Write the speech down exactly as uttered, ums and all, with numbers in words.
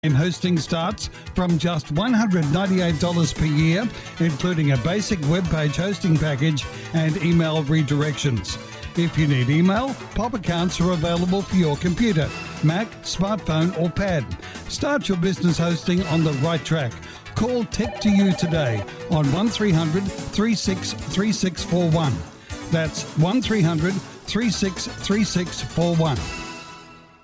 Hosting starts from just one hundred ninety-eight dollars per year, including a basic web page hosting package and email redirections. If you need email, Pop accounts are available for your computer, Mac, smartphone or pad. Start your business hosting on the right track. Call Tech to You today on one three hundred, three six three six four one. That's one three hundred, three six three six four one.